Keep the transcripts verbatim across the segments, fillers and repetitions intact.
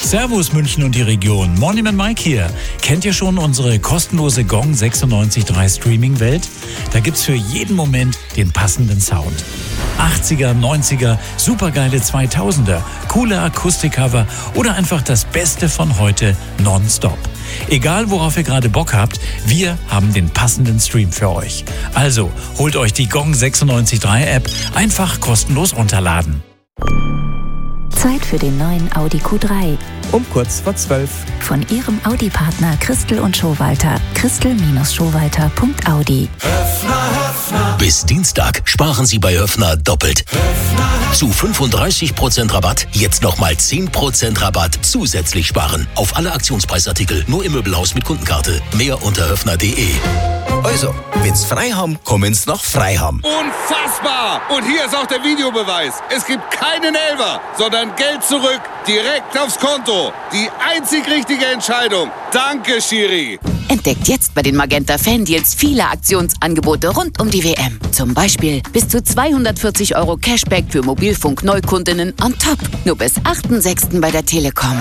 Servus München und die Region. Morning Mike hier. Kennt ihr schon unsere kostenlose Gong sechsundneunzig Komma drei Streaming-Welt? Da gibt's für jeden Moment den passenden Sound. achtziger, neunziger, supergeile zweitausender, coole Akustikcover oder einfach das Beste von heute nonstop. Egal worauf ihr gerade Bock habt, wir haben den passenden Stream für euch. Also holt euch die Gong sechsundneunzig Komma drei App einfach kostenlos runterladen. Zeit für den neuen Audi Q drei. Um kurz vor zwölf. Von Ihrem Audi-Partner Christel und Schowalter. Christel Schowalter Punkt Audi. Höffner, Höffner. Bis Dienstag sparen Sie bei Höffner doppelt. Höffner, Höffner. Zu fünfunddreißig Prozent Rabatt, jetzt nochmal zehn Prozent Rabatt zusätzlich sparen. Auf alle Aktionspreisartikel, nur im Möbelhaus mit Kundenkarte. Mehr unter höffner punkt de. Also, wenn's frei haben, kommen's nach Freiham. Unfassbar! Und hier ist auch der Videobeweis. Es gibt keinen Elfer, sondern Geld zurück, direkt aufs Konto. Die einzig richtige Entscheidung. Danke, Schiri. Entdeckt jetzt bei den Magenta Fan-Deals viele Aktionsangebote rund um die W M. Zum Beispiel bis zu zweihundertvierzig Euro Cashback für Mobilfunk-Neukundinnen on top. Nur bis achten sechsten bei der Telekom.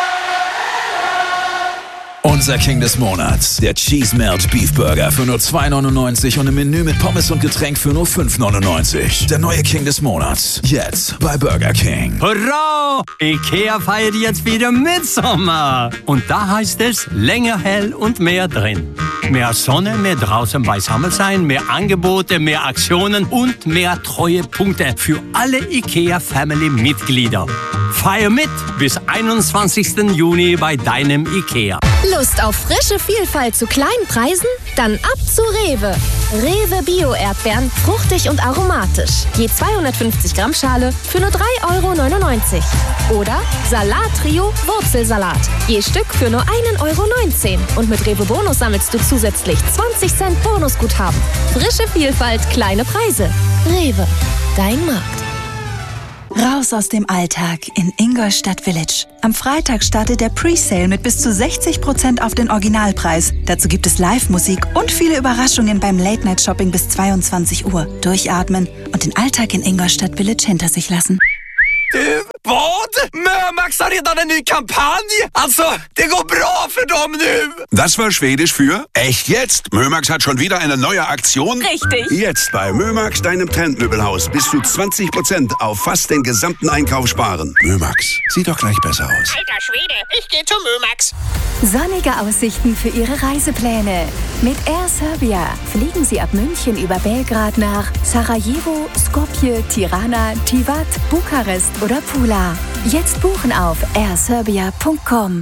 Unser King des Monats, der Cheese Melt Beef Burger für nur zwei neunundneunzig und im Menü mit Pommes und Getränk für nur fünf neunundneunzig. Der neue King des Monats, jetzt bei Burger King. Hurra! Ikea feiert jetzt wieder Mitsommer. Und da heißt es länger hell und mehr drin. Mehr Sonne, mehr draußen beisammen sein, mehr Angebote, mehr Aktionen und mehr Treuepunkte für alle Ikea Family Mitglieder. Feier mit bis einundzwanzigsten Juni bei deinem Ikea. Lust auf frische Vielfalt zu kleinen Preisen? Dann ab zu Rewe. Rewe Bio-Erdbeeren, fruchtig und aromatisch. Je zweihundertfünfzig Gramm Schale für nur drei Euro neunundneunzig. Oder Salat-Trio Wurzelsalat. Je Stück für nur ein Euro neunzehn. Und mit Rewe Bonus sammelst du zusätzlich zwanzig Cent Bonusguthaben. Frische Vielfalt, kleine Preise. Rewe, dein Markt. Raus aus dem Alltag in Ingolstadt Village. Am Freitag startet der Presale mit bis zu sechzig Prozent auf den Originalpreis. Dazu gibt es Live-Musik und viele Überraschungen beim Late-Night-Shopping bis zweiundzwanzig Uhr. Durchatmen und den Alltag in Ingolstadt Village hinter sich lassen. Du, vad? Mömax har redan en ny kampanj. Alltså, det går bra för dem nu. Das war Schwedisch für echt jetzt. Mömax hat schon wieder eine neue Aktion. Richtig. Jetzt bei Mömax, deinem Trendmöbelhaus, bis zu zwanzig Prozent auf fast den gesamten Einkauf sparen. Mömax, sieht doch gleich besser aus. Alter Schwede, ich gehe zu Mömax. Sonnige Aussichten für Ihre Reisepläne. Mit Air Serbia fliegen Sie ab München über Belgrad nach Sarajevo, Skopje, Tirana, Tivat, Bukarest oder Pula. Jetzt buchen auf air serbia punkt com.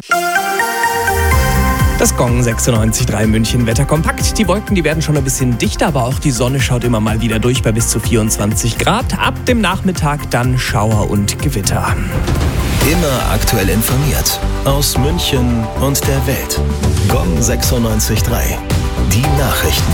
Das Gong sechsundneunzig Komma drei München Wetter kompakt. Die Wolken, die werden schon ein bisschen dichter, aber auch die Sonne schaut immer mal wieder durch bei bis zu vierundzwanzig Grad. Ab dem Nachmittag dann Schauer und Gewitter. Immer aktuell informiert. Aus München und der Welt. Gong sechsundneunzig Komma drei. Die Nachrichten.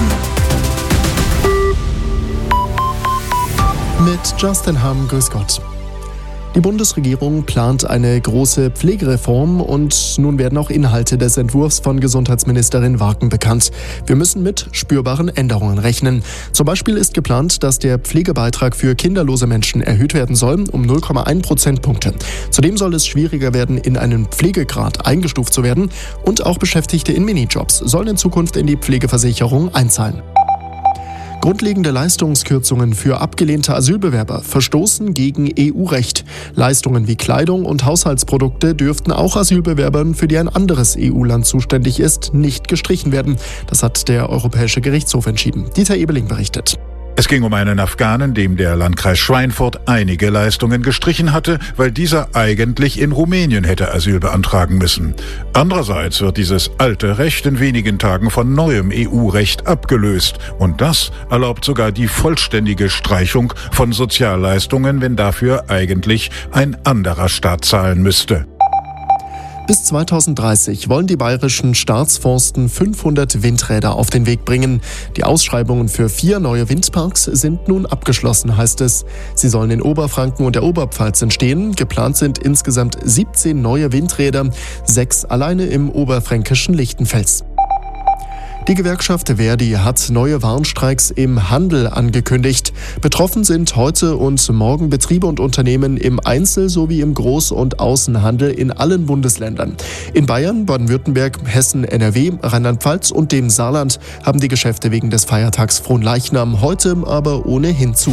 Mit Justin Hamm, grüß Gott. Die Bundesregierung plant eine große Pflegereform und nun werden auch Inhalte des Entwurfs von Gesundheitsministerin Waken bekannt. Wir müssen mit spürbaren Änderungen rechnen. Zum Beispiel ist geplant, dass der Pflegebeitrag für kinderlose Menschen erhöht werden soll um null Komma eins Prozentpunkte. Zudem soll es schwieriger werden, in einen Pflegegrad eingestuft zu werden und auch Beschäftigte in Minijobs sollen in Zukunft in die Pflegeversicherung einzahlen. Grundlegende Leistungskürzungen für abgelehnte Asylbewerber verstoßen gegen E U-Recht. Leistungen wie Kleidung und Haushaltsprodukte dürften auch Asylbewerbern, für die ein anderes E U-Land zuständig ist, nicht gestrichen werden. Das hat der Europäische Gerichtshof entschieden. Dieter Ebeling berichtet. Es ging um einen Afghanen, dem der Landkreis Schweinfurt einige Leistungen gestrichen hatte, weil dieser eigentlich in Rumänien hätte Asyl beantragen müssen. Andererseits wird dieses alte Recht in wenigen Tagen von neuem E U-Recht abgelöst. Und das erlaubt sogar die vollständige Streichung von Sozialleistungen, wenn dafür eigentlich ein anderer Staat zahlen müsste. Bis zweitausenddreißig wollen die bayerischen Staatsforsten fünfhundert Windräder auf den Weg bringen. Die Ausschreibungen für vier neue Windparks sind nun abgeschlossen, heißt es. Sie sollen in Oberfranken und der Oberpfalz entstehen. Geplant sind insgesamt siebzehn neue Windräder, sechs alleine im oberfränkischen Lichtenfels. Die Gewerkschaft Verdi hat neue Warnstreiks im Handel angekündigt. Betroffen sind heute und morgen Betriebe und Unternehmen im Einzel- sowie im Groß- und Außenhandel in allen Bundesländern. In Bayern, Baden-Württemberg, Hessen, N R W, Rheinland-Pfalz und dem Saarland haben die Geschäfte wegen des Feiertags Fronleichnam heute aber ohnehin zu.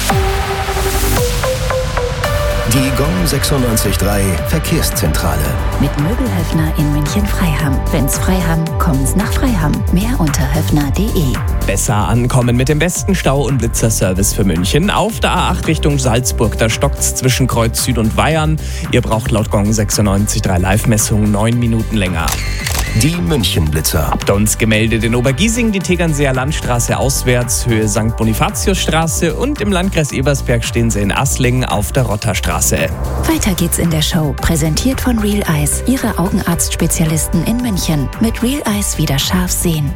Die Gong sechsundneunzig Komma drei Verkehrszentrale. Mit Möbelhöfner in München-Freiham. Wenn's Freiham, kommen's nach Freiham. Mehr unter höfner punkt de. Besser ankommen mit dem besten Stau- und Blitzerservice für München. Auf der A acht Richtung Salzburg, da stockt's zwischen Kreuz Süd und Weyern. Ihr braucht laut Gong sechsundneunzig Komma drei Live-Messung neun Minuten länger. Die München-Blitzer. Habt ihr uns gemeldet in Obergiesing, die Tegernseer Landstraße auswärts, Höhe Sankt Bonifatiusstraße, und im Landkreis Ebersberg stehen sie in Asslingen auf der Rotterstraße. Weiter geht's in der Show. Präsentiert von Real Eyes, Ihre Augenarztspezialisten in München. Mit Real Eyes wieder scharf sehen.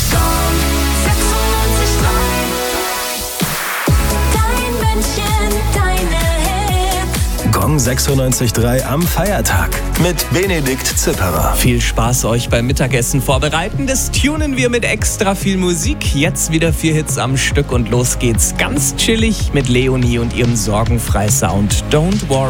Gong sechsundneunzig Komma drei am Feiertag mit Benedikt Zipperer. Viel Spaß euch beim Mittagessen vorbereiten. Das tunen wir mit extra viel Musik. Jetzt wieder vier Hits am Stück und los geht's ganz chillig mit Leonie und ihrem sorgenfrei Sound. Don't worry.